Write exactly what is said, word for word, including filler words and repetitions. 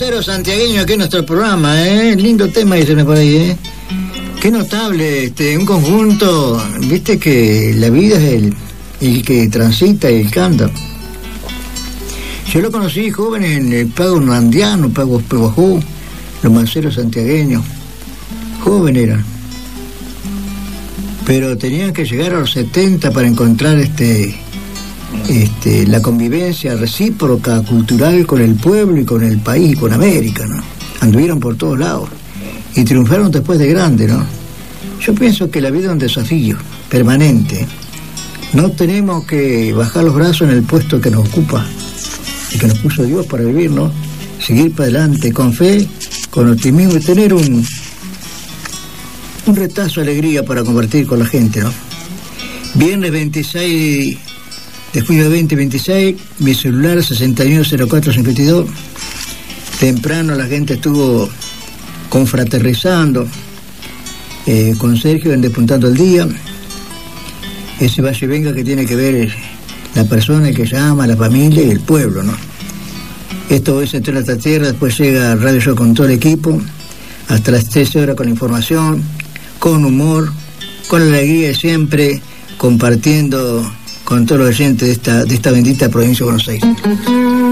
Romancero santiagueño aquí en nuestro programa, ¿eh? Lindo tema ese me por ahí, ¿eh? Qué notable, este, un conjunto, viste que la vida es el, el que transita y el canta. Yo lo conocí joven en el Pago Nandiano, Pago Peguajú, romanceros santiagueños, joven eran. Pero tenían que llegar a los setenta para encontrar este, este, la convivencia recíproca, cultural con el pueblo y con el país y con América, ¿no? Anduvieron por todos lados y triunfaron después de grande, ¿no? Yo pienso que la vida es un desafío permanente. No tenemos que bajar los brazos en el puesto que nos ocupa y que nos puso Dios para vivir, ¿no? Seguir para adelante con fe, con optimismo y tener un un retazo de alegría para compartir con la gente, ¿no? Viernes veintiséis de junio de veinte veintiséis, mi celular sesenta y uno cero cuatro cincuenta y dos. Temprano la gente estuvo confraternizando eh, con Sergio en Despuntando el Día. Ese vaya y venga que tiene que ver la persona que llama, la familia y el pueblo, ¿no? Esto hoy se entró en esta tierra, después llega Radio Show con todo el equipo, hasta las trece horas con información, con humor, con alegría y siempre compartiendo con todos los oyentes de esta, de esta bendita provincia de Buenos Aires.